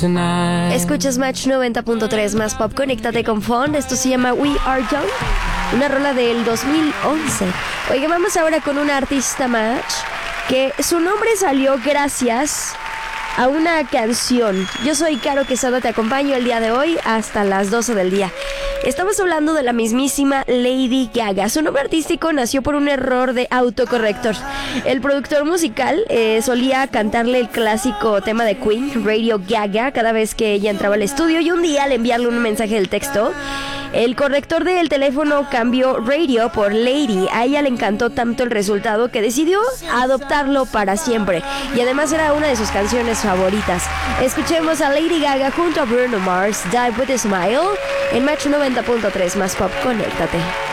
tonight. Escuchas Match 90.3 más pop. Conéctate con Fond. Esto se llama We Are Young, una rola del 2011. Oye, vamos ahora con una artista Match que su nombre salió gracias a una canción. Yo soy Caro Quesada, te acompaño el día de hoy hasta las 12 del día. Estamos hablando de la mismísima Lady Gaga. Su nombre artístico nació por un error de autocorrector. El productor musical solía cantarle el clásico tema de Queen, Radio Gaga, cada vez que ella entraba al estudio, y un día al enviarle un mensaje del texto, el corrector del teléfono cambió radio por Lady. A ella le encantó tanto el resultado que decidió adoptarlo para siempre. Y además era una de sus canciones favoritas. Escuchemos a Lady Gaga junto a Bruno Mars, Die With A Smile, en Match 90.3 más pop. Conéctate.